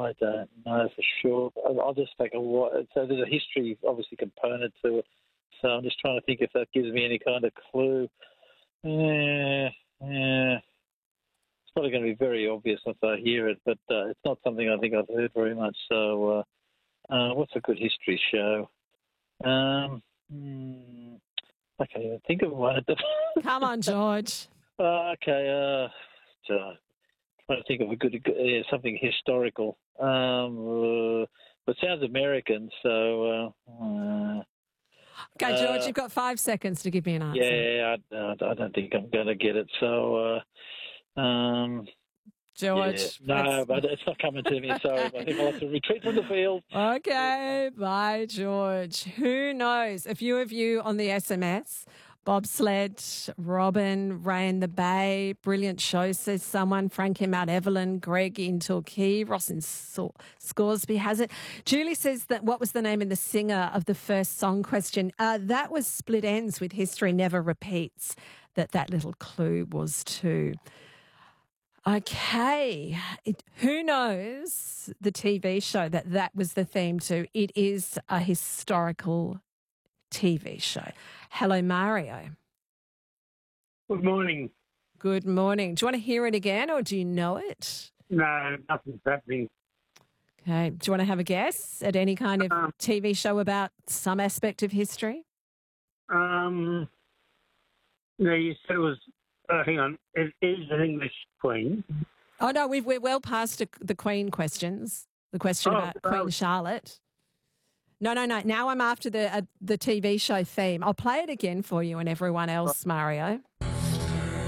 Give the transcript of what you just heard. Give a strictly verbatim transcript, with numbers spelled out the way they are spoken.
I don't know for sure. I'll I'll just take a what. So there's a history, obviously, component to it. So I'm just trying to think if that gives me any kind of clue. Yeah, yeah. It's probably going to be very obvious once I hear it, but uh, it's not something I think I've heard very much. So, uh, uh, what's a good history show? Um, hmm, I can't even think of one. Come on, George. uh, okay, uh, uh, trying to think of a good, yeah, something historical. Um, uh, but it sounds American, so. Uh, uh, Okay, George, uh, you've got five seconds to give me an answer. Yeah, I, I don't think I'm going to get it. So, uh, um, George. yeah. No, that's- but it's not coming to me. So I think I'll have to retreat from the field. Okay, bye, George. Who knows? A few of you on the S M S. Bobsled, Robin, Ray in the Bay, brilliant show, says someone. Frank in Mount Evelyn, Greg in Torquay, Ross in Saw- Scoresby has it. Julie says that what was the name of the singer of the first song question? Uh, that was Split Ends with History Never Repeats, that that little clue was to. Okay. It, who knows the T V show that that was the theme to? It is a historical T V show. Hello, Mario. Good morning. Good morning. Do you want to hear it again or do you know it? No, nothing's happening. Okay. Do you want to have a guess at any kind of Um, T V show about some aspect of history? Um, no, you said it was. Uh, hang on, it is an English queen. Oh, no, we've, we're well past the the Queen questions. The question Oh, about oh. Queen Charlotte. No, no, no. Now I'm after the uh, the T V show theme. I'll play it again for you and everyone else, Mario.